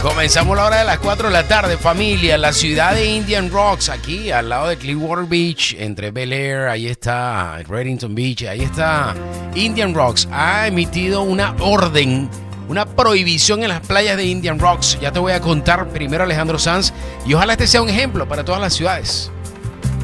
Comenzamos la hora de las 4 de la tarde, familia. La ciudad de Indian Rocks, aquí al lado de Clearwater Beach, entre Bel Air, ahí está Reddington Beach, ahí está Indian Rocks. Ha emitido una orden, una prohibición en las playas de Indian Rocks. Ya te voy a contar primero, Alejandro Sanz, y ojalá este sea un ejemplo para todas las ciudades.